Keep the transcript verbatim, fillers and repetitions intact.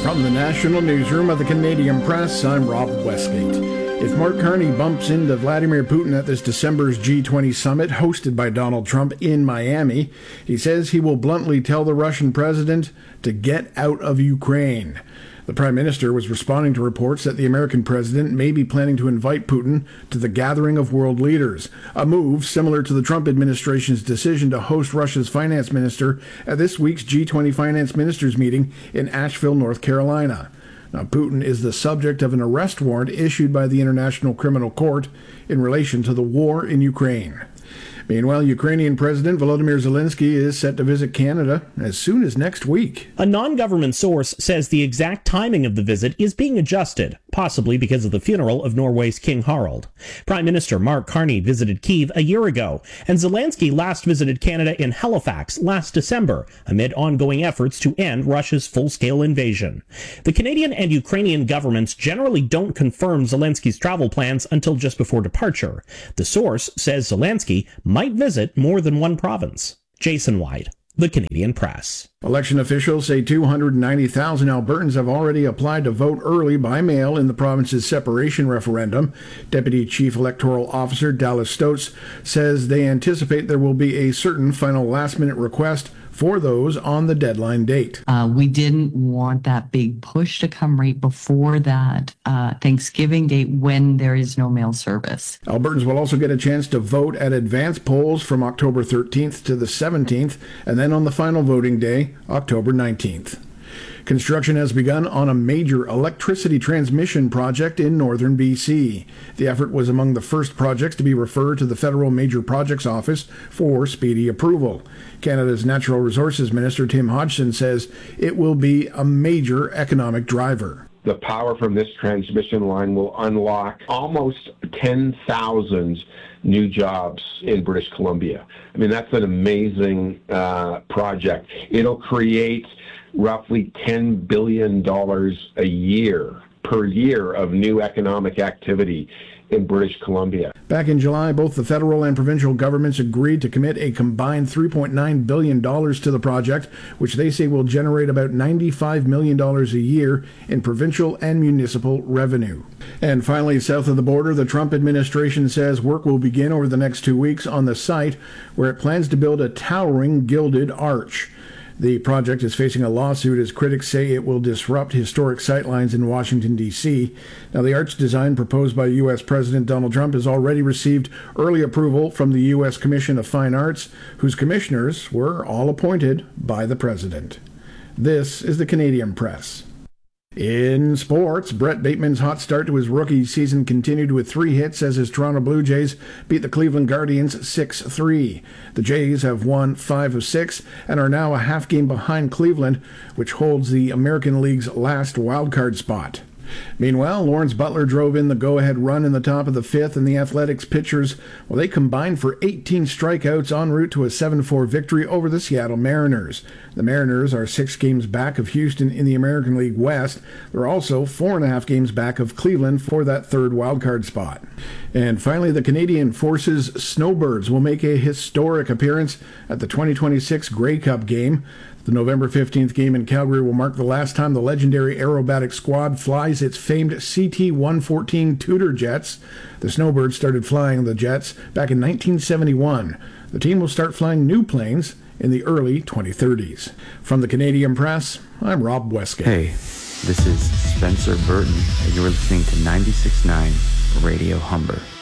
From the National Newsroom of the Canadian Press, I'm Rob Westgate. If Mark Carney bumps into Vladimir Putin at this December's G twenty summit hosted by Donald Trump in Miami, he says he will bluntly tell the Russian president to get out of Ukraine. The Prime Minister was responding to reports that the American president may be planning to invite Putin to the gathering of world leaders, a move similar to the Trump administration's decision to host Russia's finance minister at this week's G twenty finance ministers meeting in Asheville, North Carolina. Now, Putin is the subject of an arrest warrant issued by the International Criminal Court in relation to the war in Ukraine. Meanwhile, Ukrainian President Volodymyr Zelensky is set to visit Canada as soon as next week. A non-government source says the exact timing of the visit is being adjusted, possibly because of the funeral of Norway's King Harald. Prime Minister Mark Carney visited Kyiv a year ago, and Zelensky last visited Canada in Halifax last December, amid ongoing efforts to end Russia's full-scale invasion. The Canadian and Ukrainian governments generally don't confirm Zelensky's travel plans until just before departure. The source says Zelensky might visit more than one province. Jason White, The Canadian Press. Election officials say two hundred ninety thousand Albertans have already applied to vote early by mail in the province's separation referendum. Deputy Chief Electoral Officer Dallas Stotz says they anticipate there will be a certain final last-minute request for those on the deadline date. Uh, we didn't want that big push to come right before that uh, Thanksgiving date when there is no mail service. Albertans will also get a chance to vote at advance polls from October thirteenth to the seventeenth, and then on the final voting day, October nineteenth. Construction has begun on a major electricity transmission project in northern B C. The effort was among the first projects to be referred to the Federal Major Projects Office for speedy approval. Canada's Natural Resources Minister Tim Hodgson says it will be a major economic driver. The power from this transmission line will unlock almost ten thousand new jobs in British Columbia. I mean, that's an amazing uh, project. It'll create roughly ten billion dollars a year per year of new economic activity in British Columbia. Back in July, both the federal and provincial governments agreed to commit a combined three point nine billion dollars to the project, which they say will generate about ninety-five million dollars a year in provincial and municipal revenue. And finally, south of the border, the Trump administration says work will begin over the next two weeks on the site where it plans to build a towering gilded arch. The project is facing a lawsuit as critics say it will disrupt historic sightlines in Washington, D C. Now, the arch design proposed by U S President Donald Trump has already received early approval from the U S Commission of Fine Arts, whose commissioners were all appointed by the president. This is the Canadian Press. In sports, Brett Bateman's hot start to his rookie season continued with three hits as his Toronto Blue Jays beat the Cleveland Guardians six three. The Jays have won five of six and are now a half game behind Cleveland, which holds the American League's last wildcard spot. Meanwhile, Lawrence Butler drove in the go-ahead run in the top of the fifth, and the Athletics pitchers, well, they combined for eighteen strikeouts en route to a seven four victory over the Seattle Mariners. The Mariners are six games back of Houston in the American League West. They're also four and a half games back of Cleveland for that third wildcard spot. And finally, the Canadian Forces Snowbirds will make a historic appearance at the twenty twenty-six Grey Cup game. The November fifteenth game in Calgary will mark the last time the legendary aerobatic squad flies its famed C T one fourteen Tudor jets. The Snowbirds started flying the jets back in nineteen seventy-one. The team will start flying new planes in the early twenty thirties. From the Canadian Press, I'm Rob Westgate. Hey, this is Spencer Burton, and you're listening to ninety-six point nine Radio Humber.